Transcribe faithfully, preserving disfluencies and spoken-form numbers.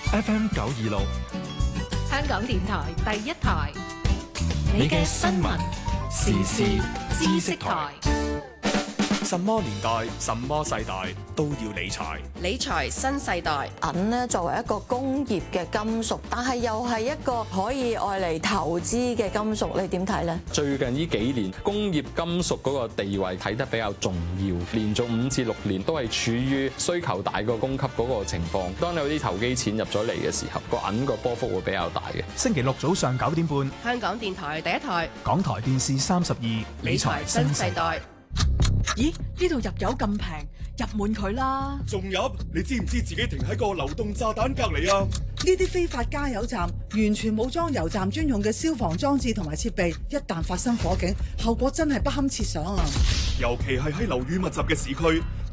F M 九二六， 香港電台第一台， 你嘅新聞時事知識台。 什麼年代、什麼世代都要理財。 理財新世代。 銀呢作為一個工業嘅金屬，但係又係一個可以愛嚟投資嘅金屬，你點睇呢？ 最近呢幾年，工業金屬嗰個地位睇得比較重要，連續五至六年都係處於需求大過供給嗰個情況。當有啲投機錢入咗嚟嘅時候，個銀個波幅會比較大嘅。 星期六早上九點半， 香港電台第一台， 港台電視三十二，理財新世代。 咦？呢度入油咁平，入滿佢啦！ 仲入？你知唔知自己停喺個流動炸彈隔離啊？ 呢啲非法加油站完全冇裝油站專用嘅消防裝置同埋設備，一旦發生火警，後果真係不堪設想啊！ 尤其係喺樓宇密集嘅市區，